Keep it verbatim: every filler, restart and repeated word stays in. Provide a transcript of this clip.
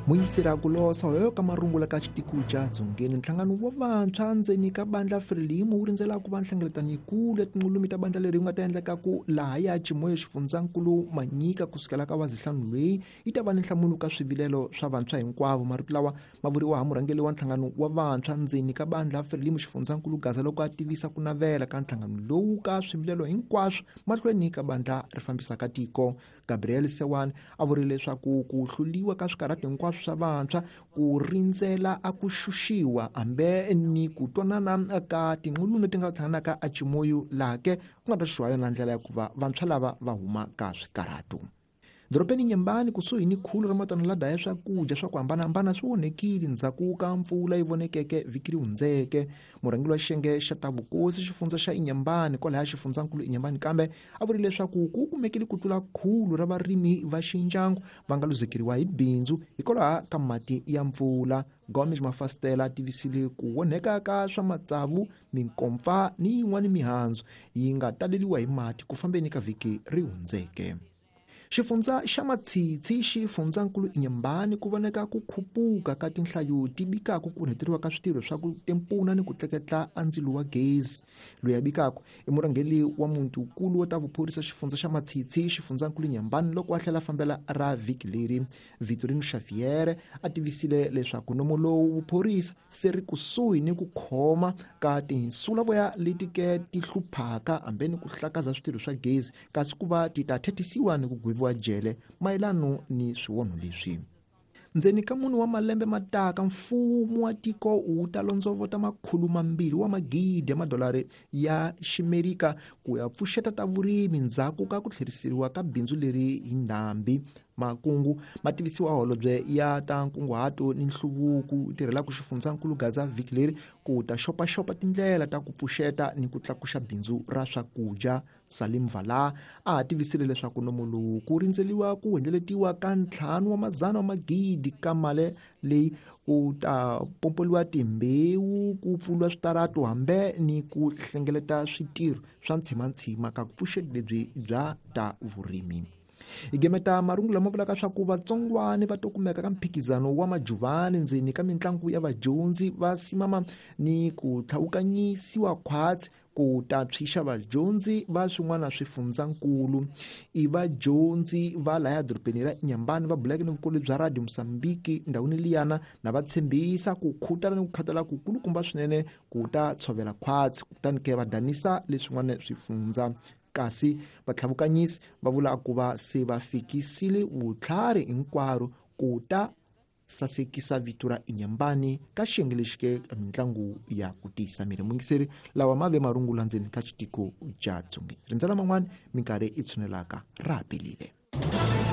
Muyisira kulosa hoyo ka marungula ka xitiku cha dzongeni nhlangano wa vantshwa ndzeni ka bandla Frelimo wu rindzela ku va nhlengeletano yikulu ya tinqulumi ta bandla leri nga ta endleka ku laha ya Chimoyo xifundzankulu Manyika kusukela ka Wazihlanu lweyi yi ta va ni nhlamulo ka swivilelo swa vantshwa hinkwavo. Marito lawa ma vuriwa ha murhangeli wa nhlangano wa vantshwa ndzeni ka bandla Frelimo xifundzankulu Gaza loko a tivisa ku navela ka nhlangano lowu ka swivilelo hinkwaswo mahlweni ka bandla ri fambisaka tiko. Gabriel Sewane a vurile leswaku ku hluliwa ka swikarhato hinkwaswo swa vantshwa ku rindzela a ku xuxiwa hambe ni ku twanana ka tinqulumi leti nga hlanganaka a Chimoyo laha ke ku nga ta xuxiwa yona ndlela ya ku va vantshwa lava va huma ka swikarhato. Doropeni Nyembani kusuhi ni khulu ra matano la daya swakudya swa ku hambanahambana swi onhekile ndzhaku ka mpfula yi vonekeke vhiki ri hundzeke. Murhangeli wa xiyenge xa ta vukosi xifundza xa Inyembani kwalaya xifundzankulu Inyembani kambe a vurile leswaku ku kumekile ku tlula khulu ra varimi va xindyangu va nga luzekeriwa hi bindzu hikwalaho ka mati ya mpfula. Gomez Mafastela a tivisile ku onheka ka swa matsavu, minkompfa ni yin'wana mihandzu yi nga taleliwa hi mati ku fambeni ka vhiki ri hundzeke. Xifundza xa Matshitshi xifundzankulu Inyembani ku voneka ku khupuka ka tinhlayo ti bikaku ku heteriwa ka switirho swa ku tempuna ni ku tleketla a ndzilo wa gezi. Loyi a bikaku i murhangeli wa muntikulu wa ta vuphorisa xifundza xa Matshitshi xifundzankulu Inyembani loko a tlhela fambela ra vhiki leri. Vitorino Xavier a tivisile leswaku nomo lowu vuphorisa se ri kusuhi ni ku khoma ka tinsulavoya leti ke ti hluphaka hambe ni ku hlakaza switirho swa gezi kasi ku va ti ta thetisiwa ni ku gweviwa jele mayelano ni swionho leswi. Ndzeni ka munhu wa malembe mataka mfumo wa tiko wu ta londzovota makhulu mambirhi wa magidi ya madolari ya ximerika ku ya pfuxeta ta vurimi ndzhaku ka ku tlheriseriwa ka bindzu leri hi ndhambi. Makungu ma tivisiwa holobye ya ta nkunguhato ni nhluvuko tirhelaku xifundzankulu Gaza vhiki leri ku ta xopaxopa tindlela ta ku pfuxeta ni ku tlakuxa bindzu ra swakudya. Salim Vala a ha tivisile leswaku nomo lowu ku rindzeliwa ku hundzeletiwa ka ntlhanu wa mazana wa magidi ka mali leyi ku ta pompoliwa timbewu ku pfuriwa switarato hambe ni ku hlengeleta switirho swa ntshimantshima ka vupfuxeti lebyi bya ta vurimi. Hi gemeta marungu lama vulaka swa ku vatsongwani va to kumeka ka mphikizano wa majuvani ndzeni ka mitlangu ya vadyondzi va simama ni ku tlhawukanyisiwa khwatsi ku ta tshwixa vadyondzi va swin'wana swifundzankulu. I vadyondzi va laya doropeni ra Inyembani va buleke ni vukulu bya Radio Msambiki ndhawini liyana na va tshembisa ku khutala ni ku khatala ku kulukumba swinene ku ta tshovela khwatsi kutani ke va danisa leswin'wana swifundza. Kasi vatlhavukanyisi va vula ku va se va fikisile vutlhari hinkwaro ku ta sasekisa vito ra Inyembani ka xiyenge lexi ke mitlangu ya ku tiyisa miri. Mungiseri lawa mave marungula ndzeni ka xitiko cha dzongeni rindzela man'wani minkarhi i tshunelaka ra pilile.